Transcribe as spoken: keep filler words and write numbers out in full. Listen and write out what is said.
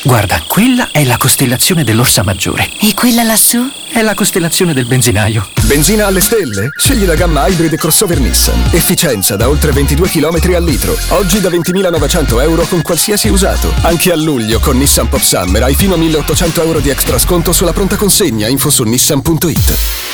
Guarda, quella è la costellazione dell'Ossa Maggiore. E quella lassù? È la costellazione del benzinaio. Benzina alle stelle? Scegli la gamma Hybrid e crossover Nissan. Efficienza da oltre ventidue chilometri al litro. Oggi da ventimilanovecento euro con qualsiasi usato. Anche a luglio con Nissan Pop Summer hai fino a milleottocento euro di extra sconto sulla pronta consegna. Info su nissan punto it.